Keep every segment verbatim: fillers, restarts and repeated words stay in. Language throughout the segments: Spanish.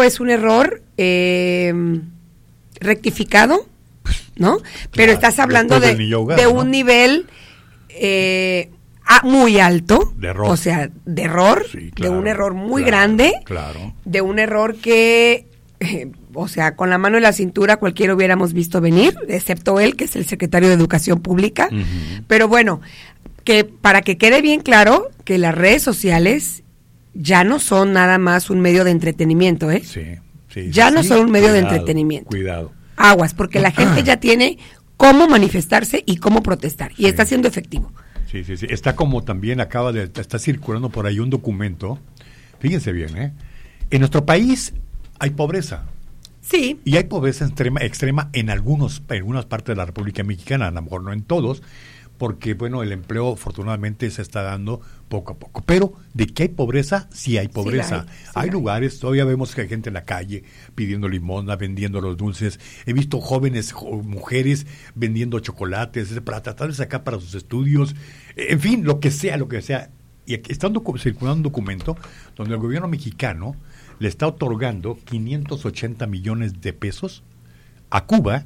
eso es un error eh, rectificado, ¿no? Claro, pero estás hablando de, hogar, de un ¿no? nivel eh, a, muy alto, de error. O sea, de error, sí, claro, de un error muy claro, grande, claro. de un error que, eh, o sea, con la mano en la cintura cualquiera hubiéramos visto venir, excepto él, que es el secretario de Educación Pública. Uh-huh. Pero bueno, que para que quede bien claro que las redes sociales ya no son nada más un medio de entretenimiento, ¿eh? Sí, sí. Ya sí, no son un medio cuidado, de entretenimiento. Cuidado. Aguas, porque la gente ya tiene cómo manifestarse y cómo protestar, y sí. está siendo efectivo. Sí, sí, sí. Está como también acaba de, está circulando por ahí un documento, fíjense bien, ¿eh? En nuestro país hay pobreza. Sí. Y hay pobreza extrema, extrema en algunos, en algunas partes de la República Mexicana, a lo mejor no en todos, porque, bueno, el empleo afortunadamente se está dando poco a poco. Pero de que hay pobreza, sí hay pobreza. Sí hay, sí hay lugares, todavía vemos que hay gente en la calle pidiendo limosna, vendiendo los dulces. He visto jóvenes, jo, mujeres vendiendo chocolates para tratar de sacar para sus estudios. En fin, lo que sea, lo que sea. Y aquí está circulando un documento donde el gobierno mexicano le está otorgando quinientos ochenta millones de pesos a Cuba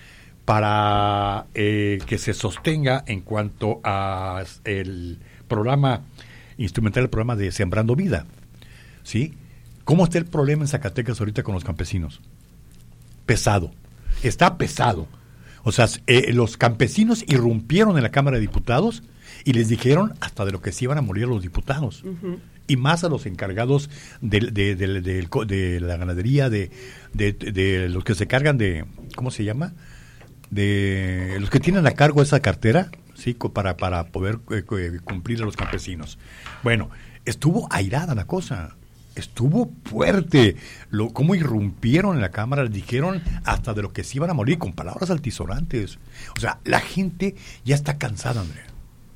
para eh, que se sostenga en cuanto a el programa instrumental, el programa de Sembrando Vida, ¿sí? ¿Cómo está el problema en Zacatecas ahorita con los campesinos? Pesado, está pesado. O sea, eh, los campesinos irrumpieron en la Cámara de Diputados y les dijeron hasta de lo que se iban a morir los diputados. Uh-huh. Y más a los encargados de, de, de, de, de, de la ganadería, de, de, de, de los que se cargan de, ¿cómo se llama?, de los que tienen a cargo esa cartera, sí, para para poder eh, cumplir a los campesinos. Bueno, estuvo airada la cosa, estuvo fuerte, lo cómo irrumpieron en la Cámara, les dijeron hasta de lo que se iban a morir, con palabras altisonantes. O sea, la gente ya está cansada, Andrea.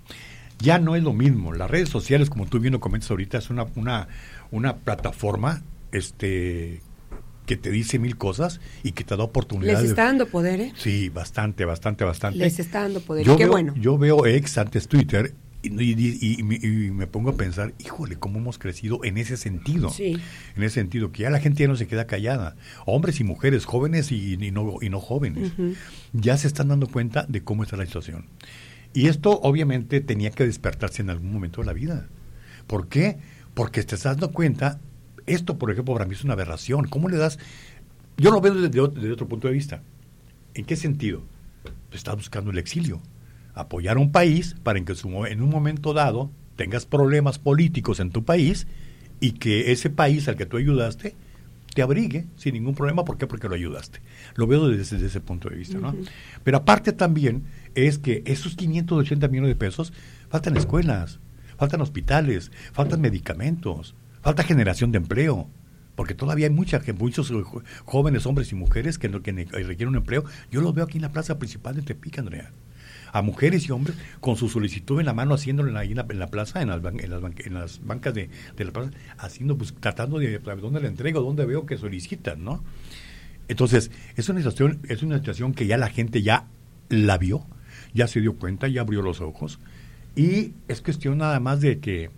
Ya no es lo mismo. Las redes sociales, como tú bien lo comentas ahorita, es una una una plataforma, este que te dice mil cosas y que te da oportunidades. Les está dando poder, ¿eh? Sí, bastante, bastante, bastante. Les está dando poder, yo qué veo, bueno. Yo veo ex antes Twitter y, y, y, y, me, y me pongo a pensar, híjole, cómo hemos crecido en ese sentido. Sí. En ese sentido, que ya la gente ya no se queda callada. Hombres y mujeres, jóvenes y, y, no, y no jóvenes. Uh-huh. Ya se están dando cuenta de cómo está la situación. Y esto, obviamente, tenía que despertarse en algún momento de la vida. ¿Por qué? Porque te estás dando cuenta. Esto, por ejemplo, para mí es una aberración. ¿Cómo le das...? Yo lo veo desde, desde otro punto de vista. ¿En qué sentido? Pues estás buscando el exilio. Apoyar a un país para que en un momento dado tengas problemas políticos en tu país y que ese país al que tú ayudaste te abrigue sin ningún problema. ¿Por qué? Porque lo ayudaste. Lo veo desde, desde ese punto de vista, ¿no? Uh-huh. Pero aparte también es que esos quinientos ochenta millones de pesos faltan escuelas, faltan hospitales, faltan medicamentos, falta generación de empleo, porque todavía hay mucha, muchos jóvenes, hombres y mujeres que, no, que requieren un empleo. Yo los veo aquí en la plaza principal de Tepic, Andrea, a mujeres y hombres con su solicitud en la mano, haciéndolo en la, en la, en la plaza, en las, ban, en, las ban, en las bancas de, de la plaza, haciendo, pues, tratando de dónde le entrego, dónde veo que solicitan, ¿no? Entonces, es una situación, es una situación que ya la gente ya la vio, ya se dio cuenta, ya abrió los ojos, y es cuestión nada más de que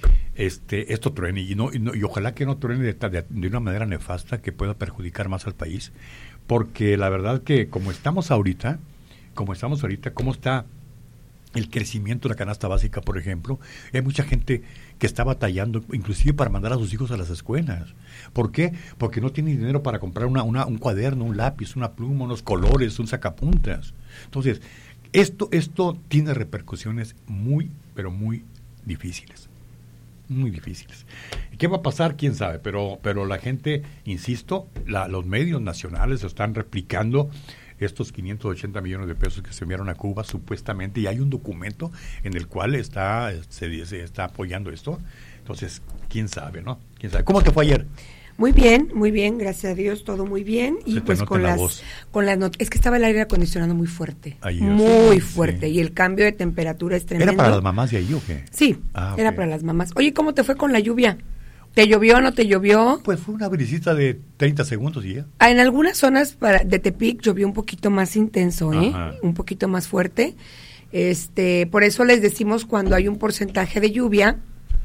este esto truene, y no, y, no, y ojalá que no truene de, de, de una manera nefasta que pueda perjudicar más al país, porque la verdad que como estamos ahorita, como estamos ahorita, cómo está el crecimiento de la canasta básica, por ejemplo, hay mucha gente que está batallando, inclusive para mandar a sus hijos a las escuelas. ¿Por qué? Porque no tiene dinero para comprar una, una, un cuaderno, un lápiz, una pluma, unos colores, un sacapuntas. Entonces, esto, esto tiene repercusiones muy, pero muy difíciles. Muy difíciles. ¿Qué va a pasar? ¿Quién sabe? Pero, pero la gente, insisto, la, los medios nacionales están replicando estos quinientos ochenta millones de pesos que se enviaron a Cuba, supuestamente, y hay un documento en el cual está se, se está apoyando esto. Entonces, quién sabe, ¿no? ¿Quién sabe? ¿Cómo te fue ayer? Muy bien, muy bien, gracias a Dios, todo muy bien. Y pues con las, voz. con las not- es que estaba el aire acondicionado muy fuerte, ayer, muy sí, fuerte, sí. Y el cambio de temperatura es tremendo. ¿Era para las mamás de ahí o qué? Sí, ah, era okay. para las mamás. Oye, ¿cómo te fue con la lluvia? ¿Te llovió o no te llovió? Pues fue una brisita de treinta segundos y ya. Ah, en algunas zonas para, de Tepic llovió un poquito más intenso, ¿eh? Ajá. Un poquito más fuerte. Este, por eso les decimos cuando hay un porcentaje de lluvia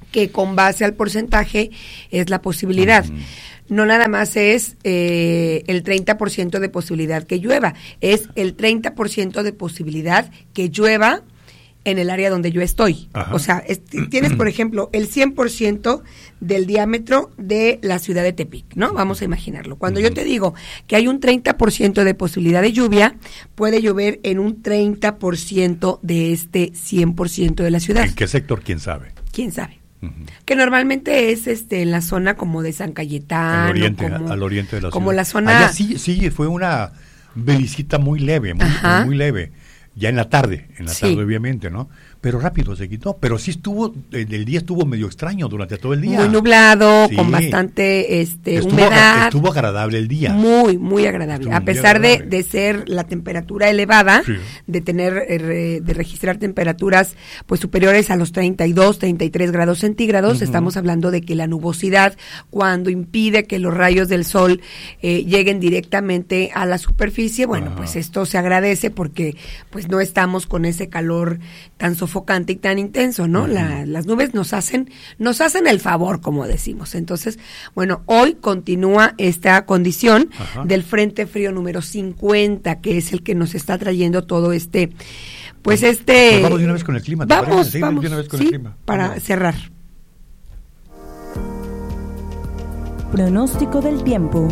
que con base al porcentaje es la posibilidad. Uh-huh. No nada más es eh, el treinta por ciento de posibilidad que llueva, es el treinta por ciento de posibilidad que llueva en el área donde yo estoy. Ajá. O sea, es, tienes, por ejemplo, el cien por ciento del diámetro de la ciudad de Tepic, ¿no? Vamos a imaginarlo. Cuando uh-huh. yo te digo que hay un treinta por ciento de posibilidad de lluvia, puede llover en un treinta por ciento de este cien por ciento de la ciudad. ¿En qué sector? ¿Quién sabe? ¿Quién sabe? Uh-huh. Que normalmente es este en la zona como de San Cayetano. Al oriente, como, al oriente de la como ciudad. la zona... Allá sí, sí, fue una belicita muy leve, muy, muy leve. Ya en la tarde, en la sí. tarde obviamente, ¿no? Pero rápido se quitó, pero sí estuvo, el, el día estuvo medio extraño durante todo el día. Muy nublado, sí. con bastante este, estuvo humedad. Ag- estuvo agradable el día. Muy, muy agradable. Estuvo a pesar de, de ser la temperatura elevada, sí. de tener, eh, de registrar temperaturas pues superiores a los treinta y dos, treinta y tres grados centígrados, uh-huh. estamos hablando de que la nubosidad, cuando impide que los rayos del sol eh, lleguen directamente a la superficie, bueno, uh-huh. pues esto se agradece porque pues no estamos con ese calor tan sofocante y tan intenso, ¿no? Uh-huh. La, las nubes nos hacen, nos hacen el favor, como decimos. Entonces, bueno, hoy continúa esta condición uh-huh. del Frente Frío número cincuenta, que es el que nos está trayendo todo este, pues este... Pues vamos de una vez con el clima. Vamos, ¿te vamos, de una vez con sí, el clima? para vamos. cerrar. Pronóstico del tiempo.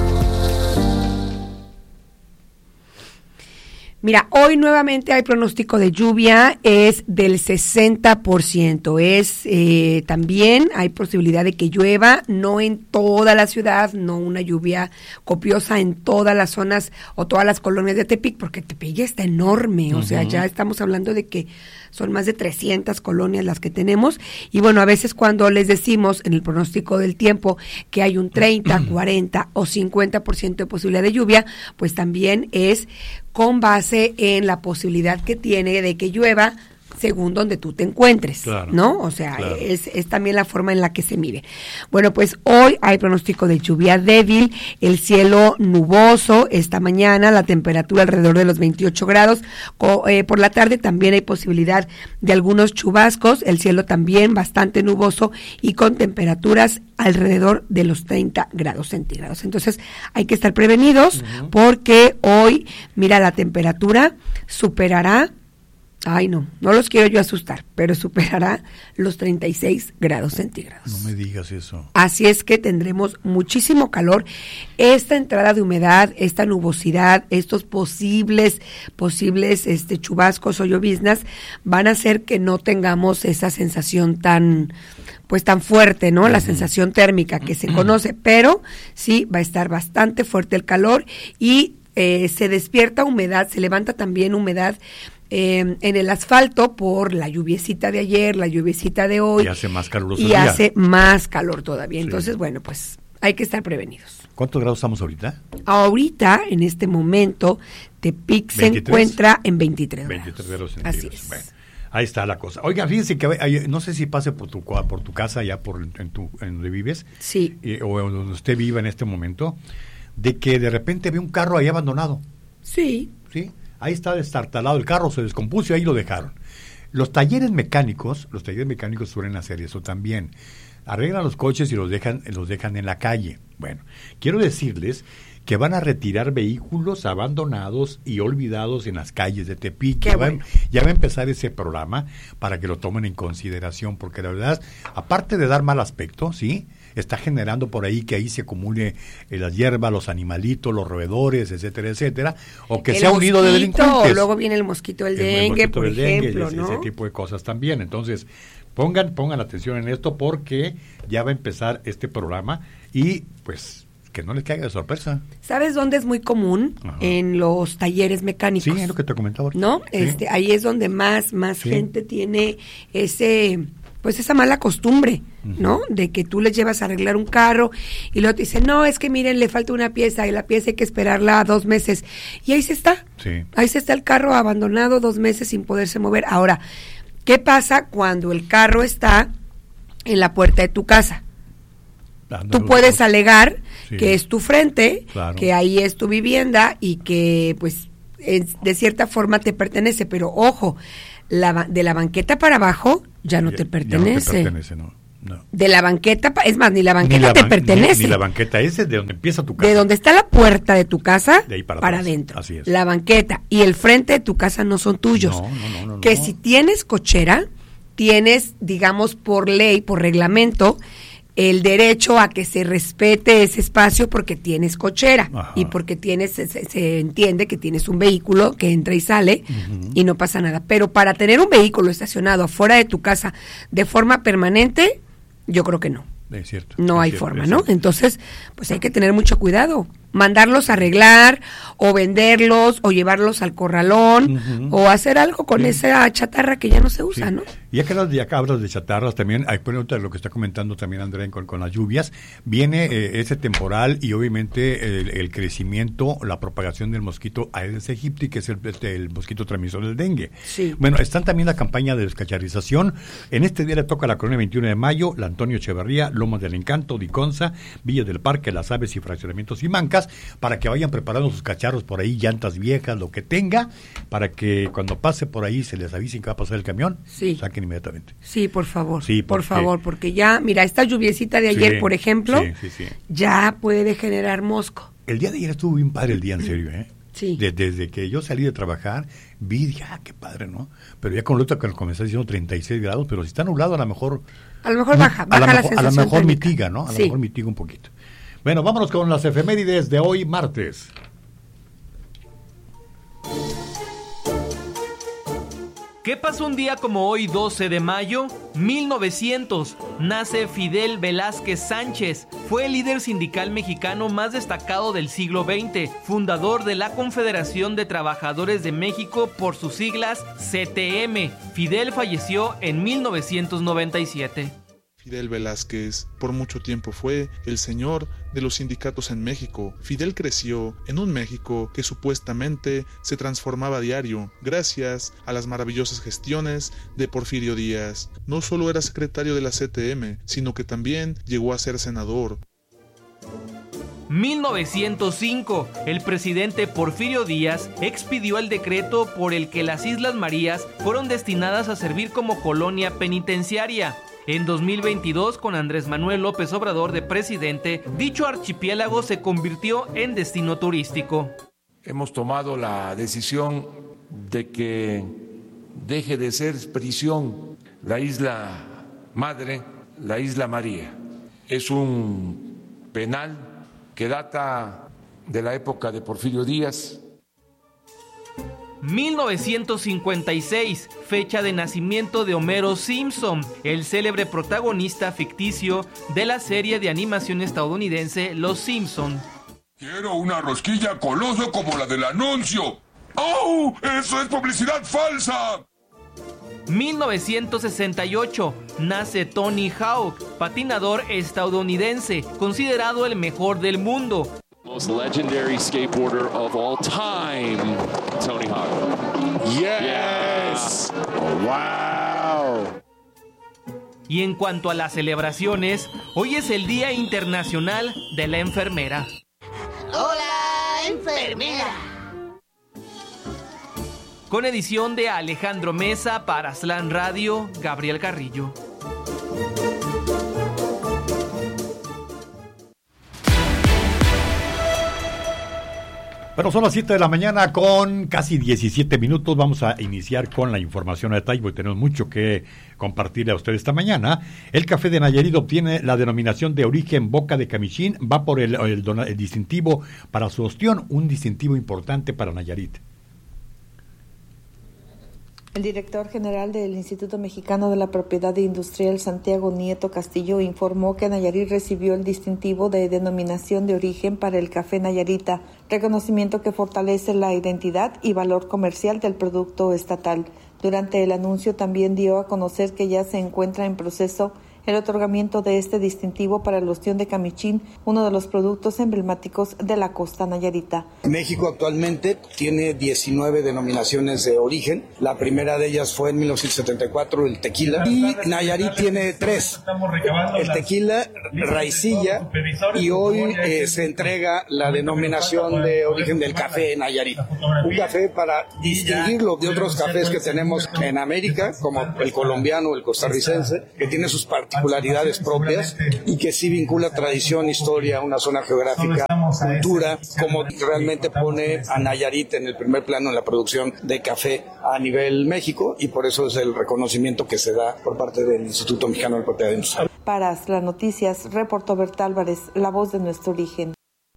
Mira, hoy nuevamente hay pronóstico de lluvia, es del sesenta por ciento, es eh, también hay posibilidad de que llueva, no en toda la ciudad, no una lluvia copiosa en todas las zonas o todas las colonias de Tepic, porque Tepic ya está enorme, uh-huh. o sea, ya estamos hablando de que son más de trescientas colonias las que tenemos, y bueno, a veces cuando les decimos en el pronóstico del tiempo que hay un treinta, cuarenta o cincuenta por ciento de posibilidad de lluvia, pues también es con base en la posibilidad que tiene de que llueva según donde tú te encuentres, claro, ¿no? O sea, claro. es, es también la forma en la que se mide. Bueno, pues hoy hay pronóstico de lluvia débil, el cielo nuboso esta mañana, la temperatura alrededor de los veintiocho grados, Co, eh, por la tarde también hay posibilidad de algunos chubascos, el cielo también bastante nuboso y con temperaturas alrededor de los treinta grados centígrados. Entonces hay que estar prevenidos uh-huh. porque hoy, mira, la temperatura superará Ay, no, no los quiero yo asustar, pero superará los treinta y seis grados centígrados. No me digas eso. Así es que tendremos muchísimo calor. Esta entrada de humedad, esta nubosidad, estos posibles, posibles este, chubascos o lloviznas van a hacer que no tengamos esa sensación tan, pues tan fuerte, ¿no? La uh-huh. sensación térmica que se conoce, pero sí va a estar bastante fuerte el calor y eh, se despierta humedad, se levanta también humedad Eh, en el asfalto por la lluviecita de ayer, la lluviecita de hoy. Y hace más caluroso Y el día. hace más calor todavía. Sí. Entonces, bueno, pues hay que estar prevenidos. ¿Cuántos grados estamos ahorita? Ahorita, en este momento, Tepic se encuentra en veintitrés grados. veintitrés grados centígrados. Así es. Bueno, ahí está la cosa. Oiga, fíjense que hay, no sé si pase por tu por tu casa, ya por en, tu, en donde vives. Sí. Eh, o donde usted viva en este momento, de que de repente ve un carro ahí abandonado. Sí. Sí. Ahí está destartalado el carro, se descompuso y ahí lo dejaron. Los talleres mecánicos, los talleres mecánicos suelen hacer eso también. Arreglan los coches y los dejan, los dejan en la calle. Bueno, quiero decirles que van a retirar vehículos abandonados y olvidados en las calles de Tepic. Ya, bueno. va, ya va a empezar ese programa para que lo tomen en consideración, porque la verdad, aparte de dar mal aspecto, ¿sí?, está generando por ahí que ahí se acumule eh, las hierbas, los animalitos, los roedores, etcétera, etcétera, o que el sea un nido de delincuentes. Luego viene el mosquito del el, dengue, el mosquito por del ejemplo, dengue, ¿no? ese, ese tipo de cosas también. Entonces, pongan, pongan atención en esto porque ya va a empezar este programa y pues que no les caiga de sorpresa. ¿Sabes dónde es muy común? Ajá. En los talleres mecánicos. Sí, es lo que te comentaba ahorita. ¿No? Sí. Este, ahí es donde más, más sí. gente tiene ese, pues esa mala costumbre, uh-huh. ¿no? De que tú les llevas a arreglar un carro y luego te dicen, no, es que miren, le falta una pieza y la pieza hay que esperarla dos meses. Y ahí se está. Sí. Ahí se está el carro abandonado dos meses sin poderse mover. Ahora, ¿qué pasa cuando el carro está en la puerta de tu casa? Tú puedes alegar sí. que es tu frente, claro. que ahí es tu vivienda y que pues es, de cierta forma te pertenece, pero ojo, la, de la banqueta para abajo ya no ya, te pertenece. Ya no te pertenece, no. No. De la banqueta, es más, ni la banqueta ni la te ban- pertenece. Ni, ni la banqueta es de donde empieza tu casa. De donde está la puerta de tu casa, de ahí para, para atrás. adentro. Así es. La banqueta y el frente de tu casa no son tuyos. No, no, no, no, que no. si tienes cochera, tienes, digamos, por ley, por reglamento, el derecho a que se respete ese espacio porque tienes cochera. Ajá. Y porque tienes, se, se entiende que tienes un vehículo que entra y sale, uh-huh, y no pasa nada. Pero para tener un vehículo estacionado afuera de tu casa de forma permanente, yo creo que no. Es cierto. No es hay cierto, forma, es ¿no? cierto. Entonces, pues hay que tener mucho cuidado. Mandarlos a arreglar, o venderlos, o llevarlos al corralón, uh-huh, o hacer algo con sí. esa chatarra que ya no se usa, sí. ¿no? Y acá hablas de, acá hablas de chatarras también, hay lo que está comentando también Andrea con, con las lluvias, viene eh, ese temporal y obviamente el, el crecimiento, la propagación del mosquito Aedes aegypti, que es el, este, el mosquito transmisor del dengue. Sí. Bueno, están también la campaña de descacharización. En este día le toca la colonia veintiuno de mayo, la Antonio Echeverría, Lomas del Encanto, Diconza, Villa del Parque, Las Aves y Fraccionamientos y Mancas, para que vayan preparando sus cacharros por ahí, llantas viejas, lo que tenga, para que cuando pase por ahí se les avisen que va a pasar el camión, sí. saquen inmediatamente. Sí, por favor, sí, por favor, porque ya, mira, esta lluviecita de ayer, sí, por ejemplo, sí, sí, sí. ya puede generar mosco. El día de ayer estuvo bien padre el día, en serio, ¿eh? Sí. De, desde que yo salí de trabajar, vi, dije, ah, qué padre, ¿no? Pero ya con lo que comencé diciendo treinta y seis grados, pero si está nublado, a lo mejor... A lo mejor baja, baja a la mejor, sensación A lo mejor térmica. mitiga, ¿no? A sí. lo mejor mitiga un poquito. Bueno, vámonos con las efemérides de hoy, martes. ¿Qué pasó un día como hoy, doce de mayo? mil novecientos. Nace Fidel Velázquez Sánchez. Fue el líder sindical mexicano más destacado del siglo veinte, fundador de la Confederación de Trabajadores de México por sus siglas C T M. Fidel falleció en mil novecientos noventa y siete. Fidel Velázquez por mucho tiempo fue el señor de los sindicatos en México. Fidel creció en un México que supuestamente se transformaba a diario gracias a las maravillosas gestiones de Porfirio Díaz. No solo era secretario de la C T M, sino que también llegó a ser senador. mil novecientos cinco. El presidente Porfirio Díaz expidió el decreto por el que las Islas Marías fueron destinadas a servir como colonia penitenciaria. En dos mil veintidós, con Andrés Manuel López Obrador de presidente, dicho archipiélago se convirtió en destino turístico. Hemos tomado la decisión de que deje de ser prisión la isla madre, la Isla María. Es un penal que data de la época de Porfirio Díaz. mil novecientos cincuenta y seis, fecha de nacimiento de Homero Simpson, el célebre protagonista ficticio de la serie de animación estadounidense Los Simpson. Quiero una rosquilla coloso como la del anuncio. ¡Oh! ¡Eso es publicidad falsa! mil novecientos sesenta y ocho, nace Tony Hawk, patinador estadounidense, considerado el mejor del mundo. Most legendary skateboarder of all time, Tony Hawk. Yes. Yeah. Wow. Y en cuanto a las celebraciones, hoy es el Día Internacional de la Enfermera. ¡Hola, enfermera! Con edición de Alejandro Mesa para Slam Radio, Gabriel Carrillo. Bueno, son las siete de la mañana con casi diecisiete minutos. Vamos a iniciar con la información a detalle, porque tenemos mucho que compartir a ustedes esta mañana. El café de Nayarit obtiene la denominación de origen Boca de Camichín. Va por el, el, el distintivo para su ostión, un distintivo importante para Nayarit. El director general del Instituto Mexicano de la Propiedad Industrial, Santiago Nieto Castillo, informó que Nayarit recibió el distintivo de denominación de origen para el café Nayarita, reconocimiento que fortalece la identidad y valor comercial del producto estatal. Durante el anuncio también dio a conocer que ya se encuentra en proceso el otorgamiento de este distintivo para el ostión de Camichín, uno de los productos emblemáticos de la costa nayarita. México actualmente tiene diecinueve denominaciones de origen. La primera de ellas fue en mil novecientos setenta y cuatro, el tequila. Y Nayarit tiene tres. El tequila, raicilla, y hoy eh, se entrega la denominación de origen del café Nayarit. Un café para distinguirlo de otros cafés que tenemos en América, como el colombiano o el costarricense, que tiene sus particularidades particularidades propias y que sí vincula tradición, historia, una zona geográfica, cultura, como realmente pone a Nayarit en el primer plano en la producción de café a nivel México, y por eso es el reconocimiento que se da por parte del Instituto Mexicano de Propiedad Industrial. Para las noticias, reportó Berta Álvarez, la voz de nuestro origen.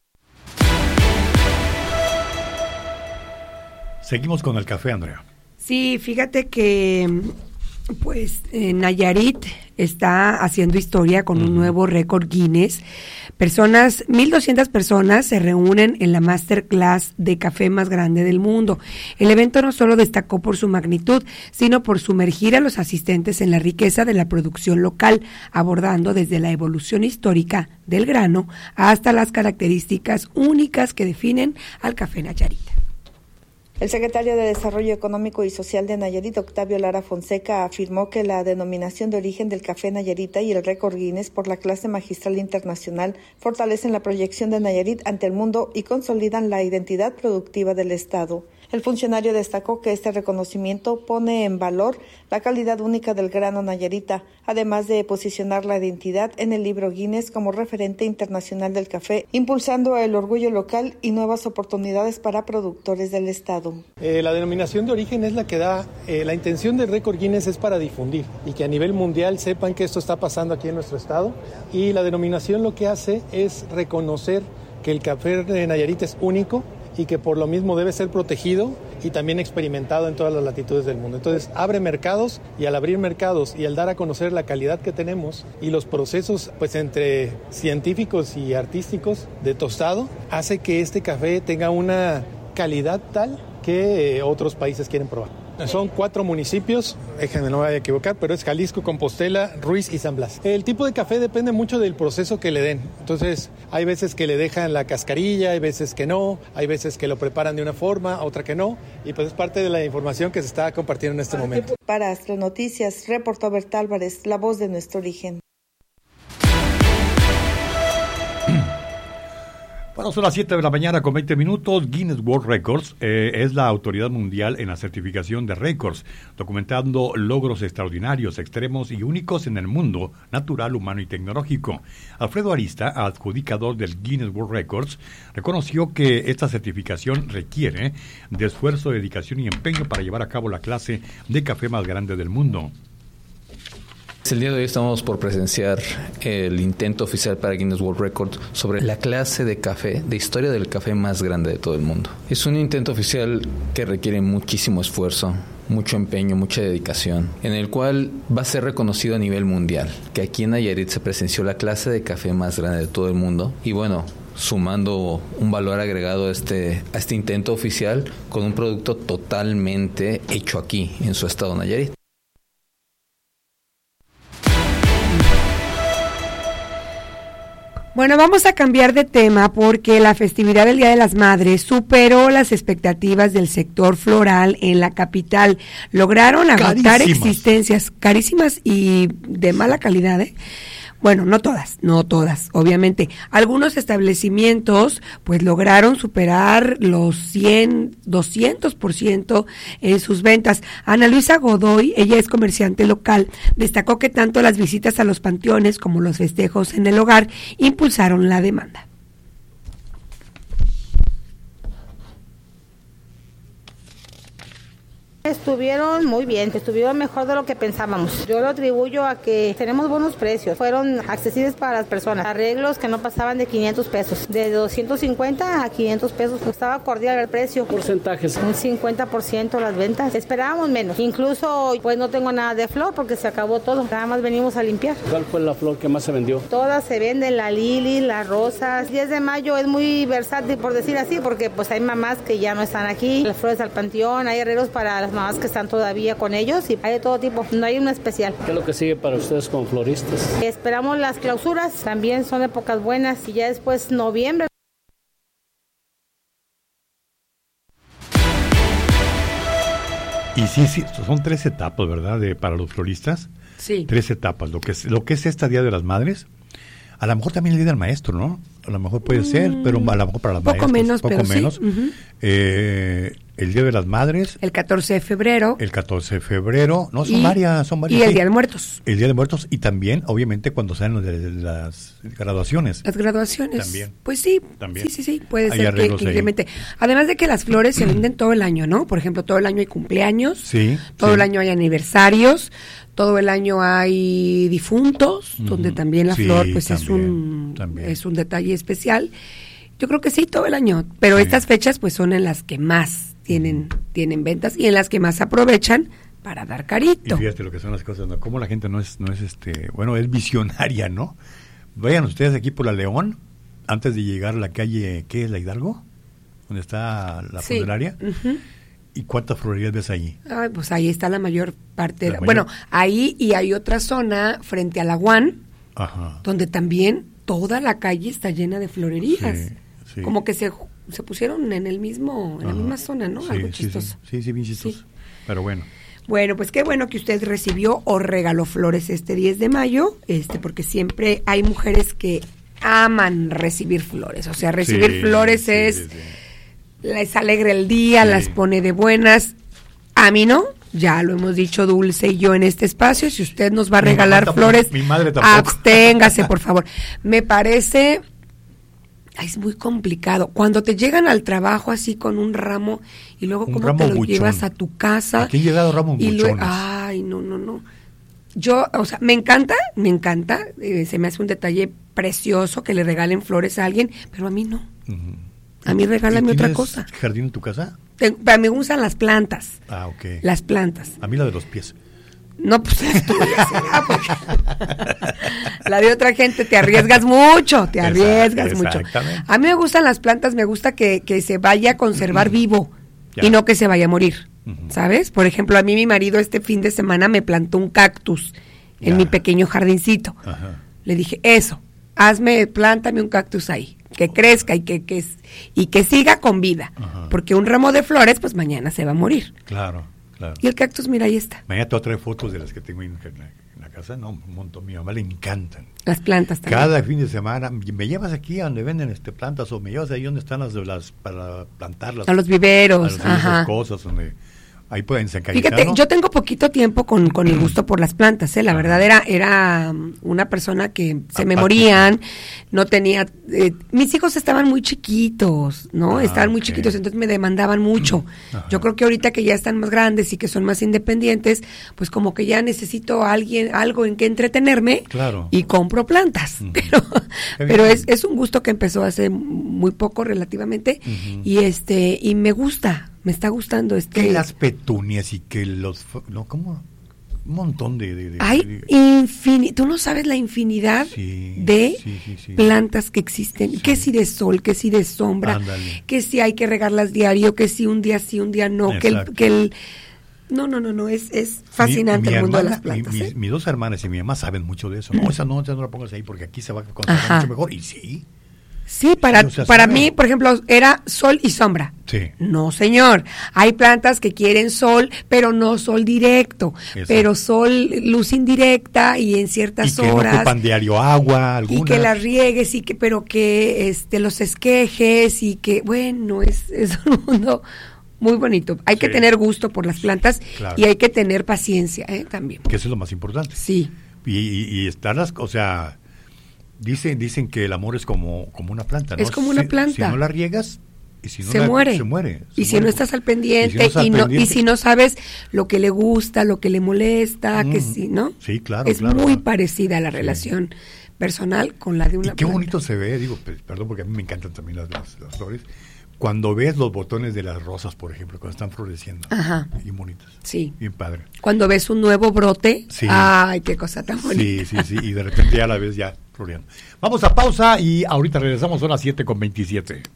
Seguimos con el café, Andrea. Sí, fíjate que pues eh, Nayarit está haciendo historia con uh-huh. un nuevo récord Guinness. Personas, mil doscientas personas se reúnen en la masterclass de café más grande del mundo. El evento no solo destacó por su magnitud, sino por sumergir a los asistentes en la riqueza de la producción local, abordando desde la evolución histórica del grano hasta las características únicas que definen al café Nayarita. El secretario de Desarrollo Económico y Social de Nayarit, Octavio Lara Fonseca, afirmó que la denominación de origen del café Nayarita y el récord Guinness por la clase magistral internacional fortalecen la proyección de Nayarit ante el mundo y consolidan la identidad productiva del Estado. El funcionario destacó que este reconocimiento pone en valor la calidad única del grano Nayarita, además de posicionar la identidad en el libro Guinness como referente internacional del café, impulsando el orgullo local y nuevas oportunidades para productores del Estado. Eh, la denominación de origen es la que da, eh, la intención del récord Guinness es para difundir y que a nivel mundial sepan que esto está pasando aquí en nuestro estado, y la denominación lo que hace es reconocer que el café de Nayarit es único y que por lo mismo debe ser protegido y también experimentado en todas las latitudes del mundo. Entonces abre mercados, y al abrir mercados y al dar a conocer la calidad que tenemos y los procesos pues entre científicos y artísticos de tostado, hace que este café tenga una calidad tal que eh, otros países quieren probar. Son cuatro municipios, déjenme no me voy a equivocar, pero es Jalisco, Compostela, Ruiz y San Blas. El tipo de café depende mucho del proceso que le den. Entonces, hay veces que le dejan la cascarilla, hay veces que no, hay veces que lo preparan de una forma, otra que no, y pues es parte de la información que se está compartiendo en este momento. Para Astro Noticias, reportó Berta Álvarez, la voz de nuestro origen. Bueno, son las siete de la mañana con veinte minutos. Guinness World Records eh, es la autoridad mundial en la certificación de récords, documentando logros extraordinarios, extremos y únicos en el mundo natural, humano y tecnológico. Alfredo Arista, adjudicador del Guinness World Records, reconoció que esta certificación requiere de esfuerzo, dedicación y empeño para llevar a cabo la clase de café más grande del mundo. El día de hoy estamos por presenciar el intento oficial para Guinness World Records sobre la clase de café, de historia del café más grande de todo el mundo. Es un intento oficial que requiere muchísimo esfuerzo, mucho empeño, mucha dedicación, en el cual va a ser reconocido a nivel mundial, que aquí en Nayarit se presenció la clase de café más grande de todo el mundo. Y bueno, sumando un valor agregado a este, a este intento oficial con un producto totalmente hecho aquí, en su estado Nayarit. Bueno, vamos a cambiar de tema porque la festividad del Día de las Madres superó las expectativas del sector floral en la capital. Lograron agotar existencias carísimas y de mala calidad, ¿eh? Bueno, no todas, no todas, obviamente. Algunos establecimientos pues lograron superar los cien, doscientos por ciento en sus ventas. Ana Luisa Godoy, ella es comerciante local, destacó que tanto las visitas a los panteones como los festejos en el hogar impulsaron la demanda. Estuvieron muy bien, estuvieron mejor de lo que pensábamos. Yo lo atribuyo a que tenemos buenos precios, fueron accesibles para las personas. Arreglos que no pasaban de quinientos pesos, de doscientos cincuenta a quinientos pesos, estaba cordial el precio. ¿Porcentajes? Un cincuenta por ciento las ventas, esperábamos menos. Incluso pues no tengo nada de flor porque se acabó todo, nada más venimos a limpiar. ¿Cuál fue la flor que más se vendió? Todas se venden, la lili, las rosas. diez de mayo es muy versátil, por decir así, porque pues hay mamás que ya no están aquí, las flores al panteón, hay arreglos para las mamás que están todavía con ellos y hay de todo tipo, no hay uno especial. ¿Qué es lo que sigue para ustedes como floristas? Esperamos las clausuras, también son épocas buenas y ya después noviembre. Y sí, sí, son tres etapas, ¿verdad? De, para los floristas. Sí. Tres etapas. Lo que es, lo que es esta Día de las Madres, a lo mejor también el Día del Maestro, ¿no? A lo mejor puede mm, ser, pero a lo mejor para las poco maestras. Menos, poco pero menos. Sí. Uh-huh. Eh, El Día de las Madres. El catorce de febrero. El catorce de febrero. No, son y, varias, son varias. Y el sí. Día de Muertos. El Día de Muertos y también, obviamente, cuando salen de las graduaciones. Las graduaciones. También. Pues sí. También. Sí, sí, sí. Puede hay ser que, que incremente. Además de que las flores se venden todo el año, ¿no? Por ejemplo, todo el año hay cumpleaños. Sí. Todo sí. el año hay aniversarios. Todo el año hay difuntos, uh-huh. donde también la sí, flor, pues también, es un también. es un detalle especial. Yo creo que sí, todo el año. Pero sí. estas fechas, pues son en las que más tienen tienen ventas y en las que más aprovechan para dar carito. Y fíjate lo que son las cosas, ¿no? Cómo la gente no es, no es este, bueno, es visionaria, ¿no? Vayan ustedes aquí por la León, antes de llegar a la calle, ¿qué es la Hidalgo? Donde está la sí. funeraria. Uh-huh. ¿Y cuántas florerías ves allí? Ay, pues ahí está la mayor parte. La mayor... Bueno, ahí y hay otra zona frente a la Guan, Ajá. donde también toda la calle está llena de florerías. Sí, sí. Como que se se pusieron en el mismo, en Ajá. la misma zona, ¿no? Sí, Algo sí, chistoso. Sí, sí, sí, bien chistoso. Sí. Pero bueno. Bueno, pues qué bueno que usted recibió o regaló flores este diez de mayo, este, porque siempre hay mujeres que aman recibir flores. O sea, recibir sí, flores sí, es, sí, sí. les alegra el día, sí. las pone de buenas. A mí no, ya lo hemos dicho Dulce y yo en este espacio. Si usted nos va a regalar tampoco, flores, mi madre tampoco. Absténgase, por favor. Me parece... Ay, es muy complicado. Cuando te llegan al trabajo así con un ramo y luego un cómo te lo buchón. llevas a tu casa. Aquí han llegado ramos y buchones. Luego, ay, no, no, no. Yo, o sea, me encanta, me encanta. Eh, se me hace un detalle precioso que le regalen flores a alguien, pero a mí no. Uh-huh. A mí regálame otra cosa. ¿Jardín en tu casa? Tengo, pero me gustan las plantas. Ah, ok. Las plantas. A mí la de los pies. No, pues es tuya, será, porque la de otra gente te arriesgas mucho, te arriesgas Exact, mucho. A mí me gustan las plantas, me gusta que, que se vaya a conservar vivo ya. y no que se vaya a morir, uh-huh. ¿sabes? Por ejemplo, a mí mi marido este fin de semana me plantó un cactus en ya. mi pequeño jardincito. Ajá. Le dije, eso, hazme, plántame un cactus ahí, que crezca y que, que, y que siga con vida, Ajá. porque un ramo de flores, pues mañana se va a morir. Claro. Claro. Y el cactus, mira, ahí está. Mañana te voy a traer fotos de las que tengo en la, en la casa, no, un montón, mi mamá le encantan. Las plantas también. Cada fin de semana, me llevas aquí a donde venden este plantas o me llevas ahí donde están las, las para plantarlas. A los viveros, a ajá. Esas cosas, donde ahí pueden San Cayetano. Fíjate, yo tengo poquito tiempo con, con el gusto por las plantas, ¿eh? La verdad era, era una persona que se Aparte. me morían, no tenía, eh, mis hijos estaban muy chiquitos, ¿no? Ah, estaban muy okay. chiquitos, entonces me demandaban mucho. Ajá. Yo creo que ahorita que ya están más grandes y que son más independientes, pues como que ya necesito a alguien, algo en que entretenerme claro. y compro plantas. Uh-huh. Pero, pero es, es un gusto que empezó hace muy poco relativamente uh-huh. y este, y me gusta. Me está gustando este... Que las petunias y que los... No, ¿cómo? Un montón de... de, de Hay de... infinidad... Tú no sabes la infinidad sí, de sí, sí, sí. plantas que existen. Sí. Que si de sol, que si de sombra, Ándale. Que si hay que regarlas diario, que si un día sí, un día no, que el, que el... No, no, no, no, es, es fascinante mi, mi el mundo hermana, de las plantas. Mi, ¿eh? mis, mis dos hermanas y mi mamá saben mucho de eso. No, esa no, esa no la pongas ahí porque aquí se va a conservar mucho mejor. Y sí... Sí, para, sí, o sea, para mí, por ejemplo, era sol y sombra. Sí. No, señor. Hay plantas que quieren sol, pero no sol directo. Exacto. Pero sol, luz indirecta y en ciertas y que horas. No ocupan diario agua, algunas. Y que las riegues y que, pero que este los esquejes y que, bueno, es, es un mundo muy bonito. Hay sí. que tener gusto por las plantas claro. y hay que tener paciencia, ¿eh? También. Que eso es lo más importante. Sí. Y, y, y estarlas, o sea... Dicen, dicen que el amor es como, como una planta, ¿no? Es como una si, planta. Si no la riegas, y si no se, la, muere. se muere. Se y muere. si no estás al pendiente, y, si no, estás y, no, pendiente. y si no sabes lo que le gusta, lo que le molesta, mm. que sí, ¿no? Sí, claro, es claro. muy parecida la relación sí. personal con la de una y qué planta. bonito se ve, digo, perdón, porque a mí me encantan también las, las, las flores. Cuando ves los botones de las rosas, por ejemplo, cuando están floreciendo. Ajá. Bien bonitas. Sí. Bien padre. Cuando ves un nuevo brote, sí. ay, qué cosa tan bonita. Sí, sí, sí, y de repente ya la ves ya floreando. Vamos a pausa y ahorita regresamos, son las siete con veintisiete.